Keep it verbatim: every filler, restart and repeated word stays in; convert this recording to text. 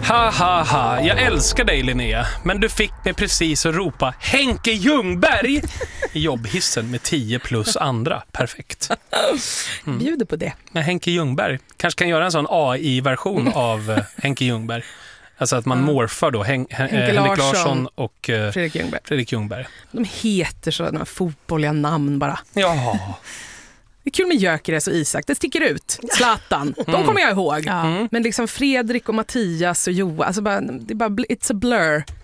Ha ha ha, jag älskar dig Linnea, men du fick mig precis att ropa Henke Ljungberg i jobbhissen med tio plus andra. Perfekt. Mm. Bjuder på det. Men Henke Ljungberg kanske kan göra en sån A I-version av uh, Henke Ljungberg. Alltså att man mm. morfar då Hen- Hen- Henke Larsson, Larsson och uh, Fredrik Ljungberg. Fredrik Ljungberg. De heter så, de här fotbolliga namn bara. Ja. Det är kul med Gyökeres och Isak, det sticker ut. Zlatan, mm. de kommer jag ihåg. Mm. Men liksom Fredrik och Mattias och Joa, alltså bara, det är bara, it's a blur.